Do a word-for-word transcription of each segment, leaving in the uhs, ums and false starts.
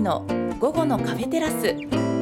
の午後のカフェテラス、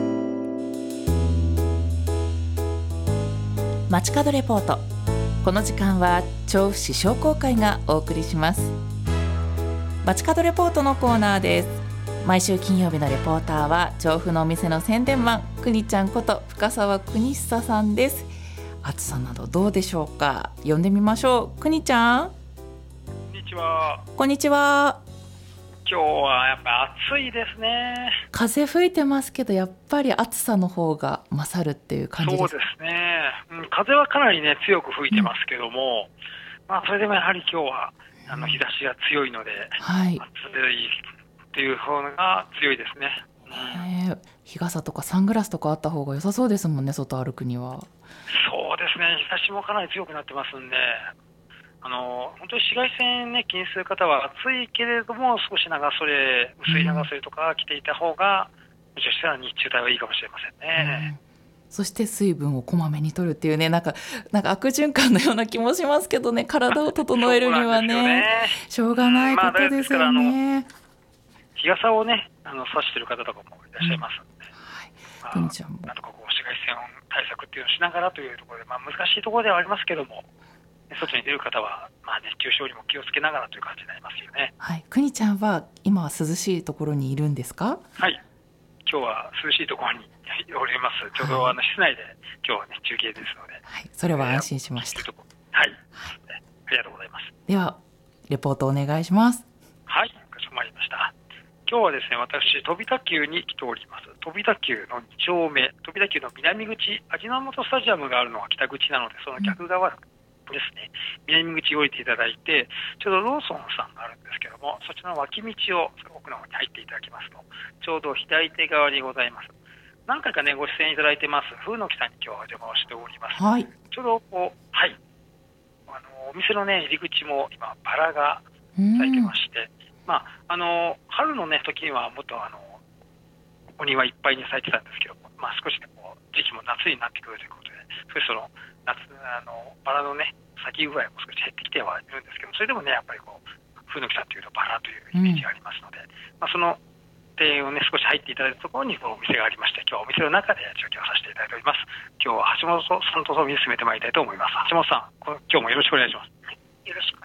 街角レポート。この時間は調布市商工会がお送りします。街角レポートのコーナーです。毎週金曜日のレポーターは調布のお店の宣伝マン、くにちゃんこと深澤邦久さんです。暑さなどどうでしょうか。呼んでみましょう。くにちゃん。 こんにちは。 こんにちは。 今日はやっぱ暑いですね。 風吹いてますけど、やっぱり暑さの方が勝るっていう感じですか。 そうですね、うん、風はかなりね強く吹いてますけども、うん、まあ、それでもやはり今日はあの日差しが強いので、はい、暑いっていう方が強いですね。 うん、日傘とかサングラスとかあった方が良さそうですもんね、外歩くには。 そうですね、日差しもかなり強くなってますんで、あの本当に紫外線、ね、気にする方は暑いけれども少し長袖、薄い長袖とか着ていた方が、もしかしたら日中帯はいいかもしれませんね。 うん、そして水分をこまめに取るっていうね、なんか、なんか悪循環のような気もしますけどね、体を整えるには ね, ねしょうがないことですよね。まあ、 日傘をねあの差してる方とかもいらっしゃいますので、 うん、 まあ、なんとかこう紫外線対策っていうのをしながらというところで、まあ、難しいところではありますけども、外に出る方は、まあ、熱中症にも気をつけながらという感じになりますよね。 はい、くにちゃんは今は涼しいところにいるんですか。 はい、今日は涼しいところにおります。ちょうどあの室内で今日は、ね、中継ですので、 はい、それは安心しました。 はい、はい、ありがとうございます。 ではレポートお願いします。 はい、かしこまりました。今日はですね、私飛田急に来ております。飛田急のに丁目、飛田急の南口、味の素スタジアムがあるのは北口なので、その逆側ですね、南口を降りていただいて、ちょうどローソンさんがあるんですけども、そちらの脇道を奥の方に入っていただきますと、ちょうど左手側にございます。何回かねご出演いただいてます風の木さんに今日はお邪魔をしております。はい、ちょうどこう、はい、あのお店のね入り口も今バラが咲いてまして、まあ、あの春のね時にはもっとあのお庭いっぱいに咲いてたんですけども、まあ、少し、ね、こう時期も夏になってくるということで、少しその夏あのバラのね咲き具合も少し減ってきてはいるんですけど、それでもねやっぱりこう風の木さんというとバラというイメージがありますので、うん、まあ、その庭園をね少し入っていただいたところにこのお店がありまして、今日はお店の中で中継をさせていただいております。今日は橋本さんとともに進めてまいりたいと思います。橋本さん、今日もよろしくお願いします。 よろしくお